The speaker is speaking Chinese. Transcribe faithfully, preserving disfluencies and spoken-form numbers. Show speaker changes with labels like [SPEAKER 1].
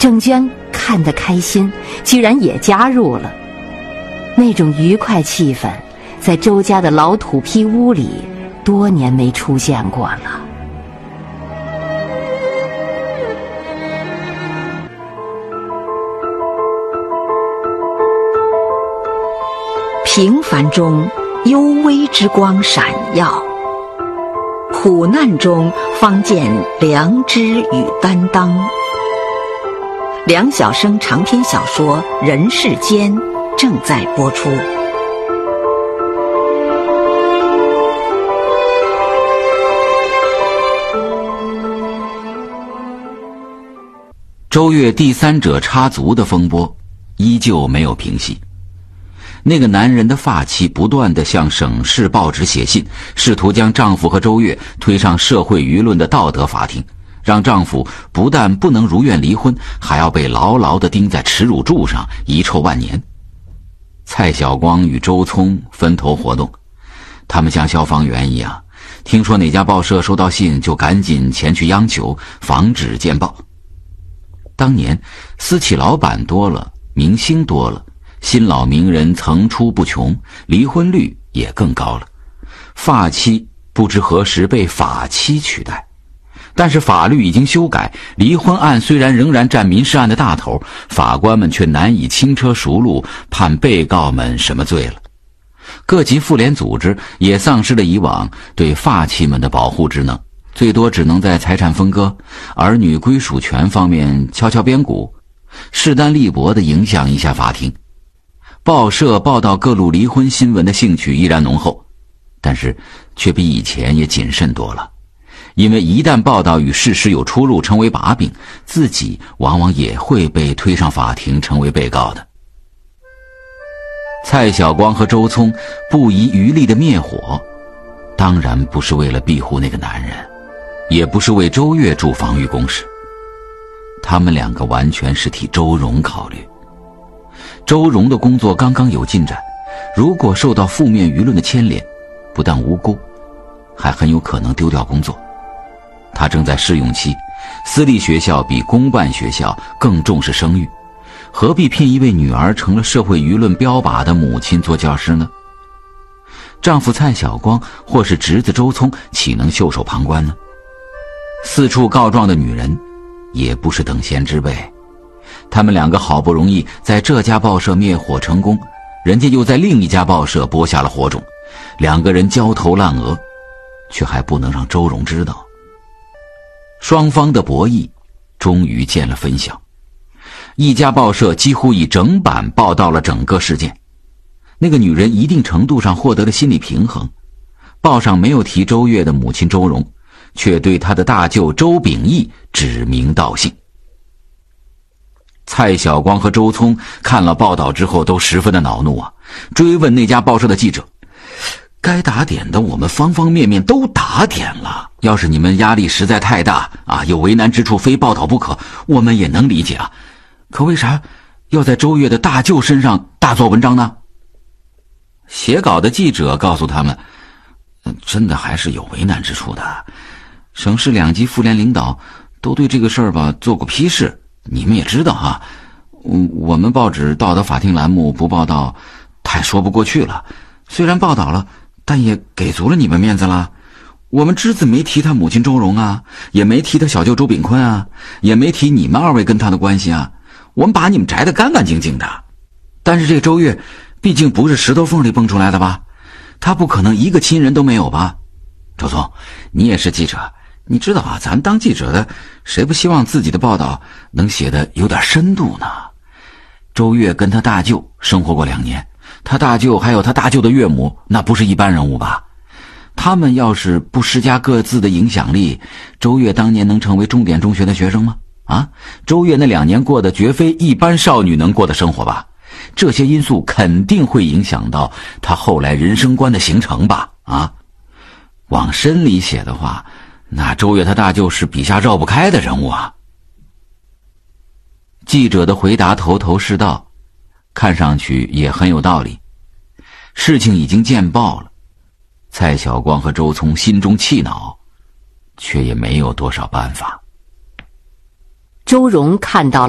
[SPEAKER 1] 郑娟看得开心，居然也加入了。那种愉快气氛在周家的老土坯屋里多年没出现过了。
[SPEAKER 2] 平凡中幽微之光闪耀，苦难中方见良知与担当。梁晓声长篇小说《人世间》正在播出。
[SPEAKER 3] 周越第三者插足的风波依旧没有平息。那个男人的发妻不断地向省市报纸写信，试图将丈夫和周越推上社会舆论的道德法庭，让丈夫不但不能如愿离婚，还要被牢牢地钉在耻辱柱上，遗臭万年。蔡晓光与周聪分头活动，他们像消防员一样，听说哪家报社收到信就赶紧前去央求，防止见报。当年私企老板多了，明星多了，新老名人层出不穷，离婚率也更高了。发妻不知何时被法妻取代，但是法律已经修改，离婚案虽然仍然占民事案的大头，法官们却难以轻车熟路判被告们什么罪了。各级妇联组织也丧失了以往对发妻们的保护职能，最多只能在财产分割、儿女归属权方面敲敲边鼓，势单力薄地影响一下法庭。报社报道各路离婚新闻的兴趣依然浓厚，但是却比以前也谨慎多了，因为一旦报道与事实有出入，成为把柄，自己往往也会被推上法庭，成为被告的。蔡晓光和周聪不遗余力的灭火，当然不是为了庇护那个男人，也不是为周越筑防御工事，他们两个完全是替周荣考虑。周荣的工作刚刚有进展，如果受到负面舆论的牵连，不但无辜，还很有可能丢掉工作。他正在试用期，私立学校比公办学校更重视声誉，何必聘一位女儿成了社会舆论标靶的母亲做教师呢？丈夫蔡晓光或是侄子周聪岂能袖手旁观呢？四处告状的女人也不是等闲之辈，他们两个好不容易在这家报社灭火成功，人家又在另一家报社播下了火种，两个人焦头烂额，却还不能让周荣知道。双方的博弈终于见了分晓，一家报社几乎以整版报道了整个事件，那个女人一定程度上获得了心理平衡，报上没有提周越的母亲周荣，却对他的大舅周秉义指名道姓。蔡晓光和周聪看了报道之后都十分的恼怒啊，追问那家报社的记者，该打点的我们方方面面都打点了，要是你们压力实在太大啊，有为难之处非报道不可，我们也能理解啊，可为啥要在周越的大舅身上大做文章呢？写稿的记者告诉他们，真的还是有为难之处的，省市两级妇联领导都对这个事儿吧做过批示，你们也知道啊，我们报纸道德法庭栏目不报道太说不过去了，虽然报道了，但也给足了你们面子了。我们侄子没提他母亲周荣啊，也没提他小舅周炳坤啊，也没提你们二位跟他的关系啊，我们把你们摘得干干净净的。但是这周越毕竟不是石头缝里蹦出来的吧，他不可能一个亲人都没有吧。周总，你也是记者，你知道啊，咱当记者的谁不希望自己的报道能写得有点深度呢？周越跟他大舅生活过两年，他大舅还有他大舅的岳母，那不是一般人物吧？他们要是不施加各自的影响力，周越当年能成为重点中学的学生吗？啊，周越那两年过的绝非一般少女能过的生活吧？这些因素肯定会影响到他后来人生观的形成吧？啊，往深里写的话，那周越他大舅是笔下绕不开的人物啊。记者的回答头头是道，看上去也很有道理。事情已经见报了，蔡晓光和周聪心中气恼，却也没有多少办法。
[SPEAKER 1] 周荣看到